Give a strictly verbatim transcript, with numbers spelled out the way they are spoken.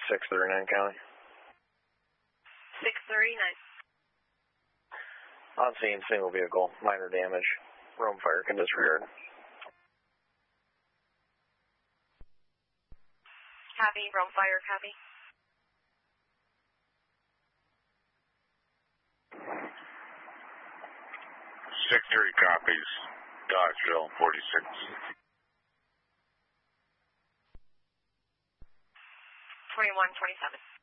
six thirty-nine County. six thirty-nine. On scene, single vehicle, minor damage. Roam fire can disregard. Copy, roam fire, copy. six three copies. Dodgeville, forty-six. twenty-one twenty-seven.